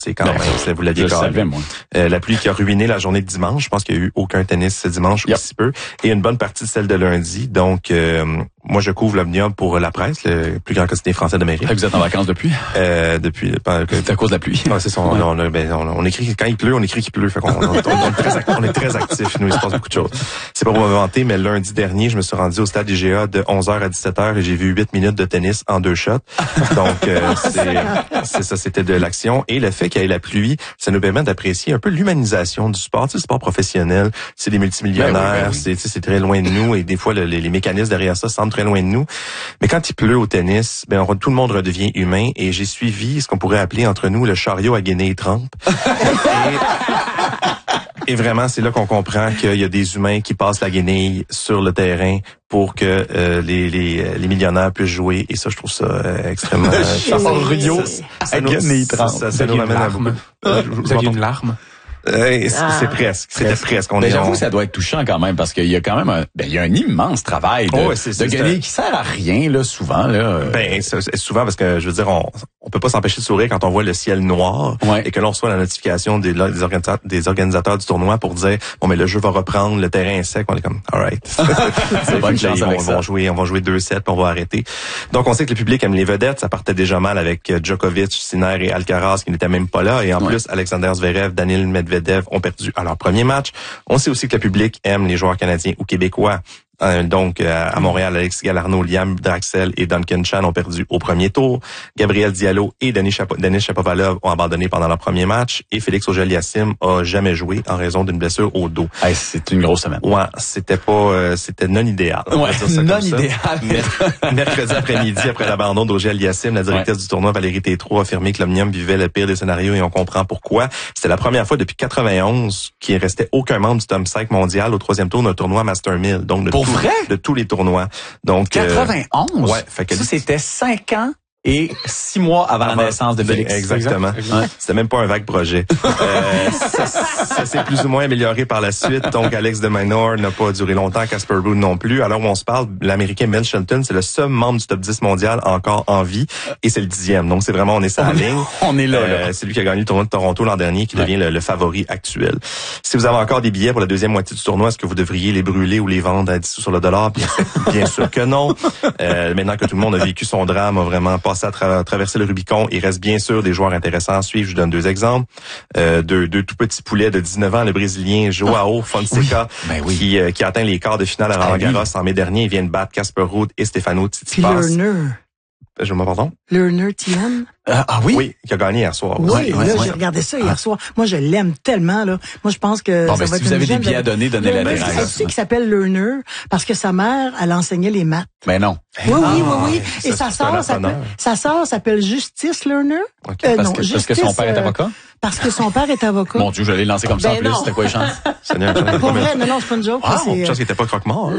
C'est quand même, vous l'aviez savais, moi. La pluie qui a ruiné la journée de dimanche. Je pense qu'il y a eu aucun tennis ce dimanche, ou si peu. Et une bonne partie de celle de lundi. Donc, moi, je couvre l'Omnium pour La Presse, le plus grand quotidien français d'Amérique. Vous êtes en vacances depuis? Depuis. C'est à cause de la pluie. Ouais, c'est ça. On écrit, quand il pleut, on écrit qu'il pleut. Fait qu'on on est très actifs. Nous, il se passe beaucoup de choses. C'est pas pour me vanter, mais lundi dernier, je me suis rendu au stade IGA de 11h à 17h et j'ai vu 8 minutes de tennis en 2 shots. Donc, c'est ça, c'était de l'action. Et le fait qu'il y ait la pluie, ça nous permet d'apprécier un peu l'humanisation du sport. Tu sais, le sport professionnel, c'est des multimillionnaires, c'est très loin de nous et des fois, les mécanismes derrière ça semblent très loin de nous. Mais quand il pleut au tennis, tout le monde redevient humain et j'ai suivi ce qu'on pourrait appeler entre nous le chariot à Guinée et Trump. Et vraiment, c'est là qu'on comprend qu'il y a des humains qui passent la guenille sur le terrain pour que les millionnaires puissent jouer. Et ça, je trouve ça extrêmement... Chariot à Guinée et Trump. Ça nous ramène à beaucoup. Vous aviez une larme? C'est presque. C'était presque. Mais j'avoue que ça doit être touchant quand même parce qu'il y a quand même il y a un immense travail de guenille qui sert à rien là souvent là. Souvent parce que je veux dire on peut pas s'empêcher de sourire quand on voit le ciel noir et que l'on reçoit la notification des organisateurs du tournoi pour dire bon mais le jeu va reprendre, le terrain est sec, on est comme alright. On va jouer 2 sets puis on va arrêter. Donc on sait que le public aime les vedettes, ça partait déjà mal avec Djokovic, Sinner et Alcaraz qui n'étaient même pas là et en plus Alexander Zverev, Daniil Medvedev ont perdu à leur premier match. On sait aussi que le public aime les joueurs canadiens ou québécois. Donc, à Montréal, Alexis Galarneau, Liam Draxel et Duncan Chan ont perdu au premier tour. Gabriel Diallo et Denis Shapovalov ont abandonné pendant leur premier match. Et Félix Auger-Aliassime a jamais joué en raison d'une blessure au dos. Hey, c'est une grosse semaine. Ouais, c'était non idéal. Ouais, non idéal. Mercredi après-midi, après l'abandon d'Auger-Aliassime, la directrice du tournoi, Valérie Tétrault, a affirmé que l'Omnium vivait le pire des scénarios et on comprend pourquoi. C'était la première fois depuis 91 qu'il restait aucun membre du top 5 mondial au 3e tour d'un tournoi Master 1000. Donc, de tous les tournois. Donc 91. Ouais, fait que ça c'était 5 ans et 6 mois avant la naissance de Félix. Exactement. Ouais. C'était même pas un vague projet. Ça s'est plus ou moins amélioré par la suite. Donc, Alex de Minaur n'a pas duré longtemps, Casper Ruud non plus. Alors où on se parle, l'Américain Ben Shelton, c'est le seul membre du top 10 mondial encore en vie et c'est le 10e. Donc, c'est vraiment, on est sur la ligne. On est là. C'est lui qui a gagné le tournoi de Toronto l'an dernier qui devient le favori actuel. Si vous avez encore des billets pour la deuxième moitié du tournoi, est-ce que vous devriez les brûler ou les vendre à 10 sous sur le dollar? Bien sûr que non. Maintenant que tout le monde a vécu son drame, a vraiment passé à traverser le Rubicon, il reste bien sûr des joueurs intéressants à suivre. Je vous donne 2 exemples. Deux tout petits poulets de 19 ans, le Brésilien Joao Fonseca, qui a atteint les quarts de finale à Roland-Garros en mai dernier. Il vient de battre Casper Ruud et Stefano Tsitsipas. Puis Lerner. Je me pardon? Lerner Thiam. Oui, qui a gagné hier soir. Oui, j'ai regardé ça hier soir. Moi, je l'aime tellement, là. Moi, je pense que ça va si être vous avez des billets à donner, donnez-les à C'est celui qui s'appelle Lerner, parce que sa mère, elle enseignait les maths. Mais non. Oui. Et sa sœur s'appelle Justice Lerner. Parce que son père est avocat? Parce que son père est avocat. Mon Dieu, je l'ai lancé comme ça en plus. C'était quoi les chances? Pour vrai, non, c'est pas une joke. Une chose qui était pas croque-mort.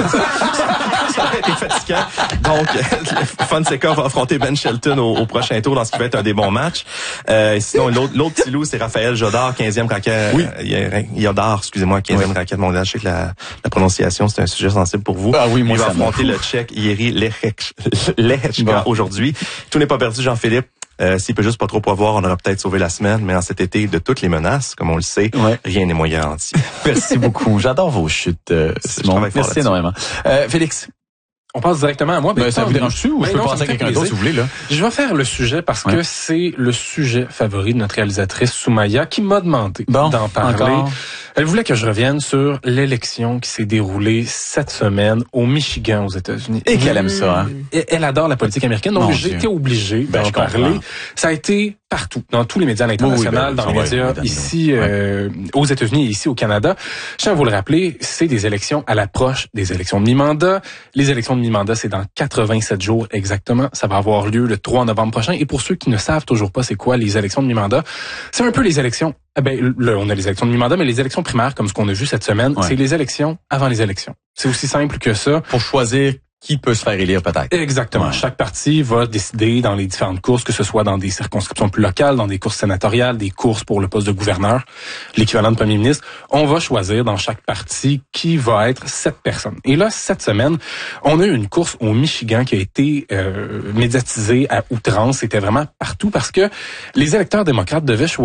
Ça aurait été fatigant. Donc, Fonseca va affronter Ben Shelton au prochain tour dans ce qui va être un des bons matchs. Sinon, l'autre petit loup, c'est Raphaël Jodard, 15e raquette. Oui. Jodard, excusez-moi, 15e raquette mondiale. Je sais que la prononciation, c'est un sujet sensible pour vous. Ah oui, moi, il va affronter le Tchèque Jiří Lehečka aujourd'hui. Tout n'est pas perdu, Jean-Philippe. S'il peut juste pas trop pleuvoir, on aura peut-être sauvé la semaine, mais en cet été, de toutes les menaces, comme on le sait, rien n'est moins garanti. Merci beaucoup. J'adore vos chutes, Simon. Merci énormément. Félix. On passe directement à moi. Ça vous dérange-tu ou je peux passer à quelqu'un d'autre si vous voulez, là? Je vais faire le sujet parce que c'est le sujet favori de notre réalisatrice Soumaya qui m'a demandé d'en parler. Encore. Elle voulait que je revienne sur l'élection qui s'est déroulée cette semaine au Michigan, aux États-Unis. Et qu'elle aime ça, hein? Elle adore la politique américaine, donc j'ai été obligé d'en parler. Ça a été partout, dans tous les médias internationaux, dans les médias ici, aux États-Unis et ici au Canada. Je tiens à vous le rappeler, c'est des élections à l'approche des élections de mi-mandat. Les élections de mi-mandat, c'est dans 87 jours exactement. Ça va avoir lieu le 3 novembre prochain. Et pour ceux qui ne savent toujours pas c'est quoi les élections de mi-mandat, c'est un peu les élections. Là, on a les élections de mi-mandat, mais les élections primaires, comme ce qu'on a vu cette semaine, c'est les élections avant les élections. C'est aussi simple que ça. Pour choisir qui peut se faire élire peut-être. Exactement. Ouais. Chaque parti va décider dans les différentes courses, que ce soit dans des circonscriptions plus locales, dans des courses sénatoriales, des courses pour le poste de gouverneur, l'équivalent de premier ministre. On va choisir dans chaque parti qui va être cette personne. Et là, cette semaine, on a eu une course au Michigan qui a été médiatisée à outrance. C'était vraiment partout parce que les électeurs démocrates devaient choisir